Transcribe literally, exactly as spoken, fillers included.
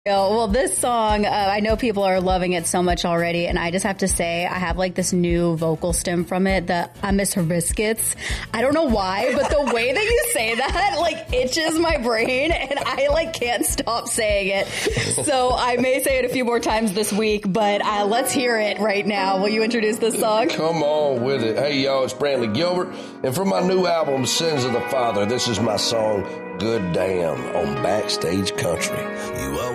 Oh, well, this song, uh, I know people are loving it so much already, and I just have to say, I have like this new vocal stem from it, the I miss her biscuits. I don't know why, but the way that you say that, like, itches my brain, and I like can't stop saying it. So I may say it a few more times this week, but uh, let's hear it right now. Will you introduce this song? Come on with it. Hey, y'all, it's Brantley Gilbert, and from my new album, Sins of the Father, this is my song, Good Damn, on Backstage Country. You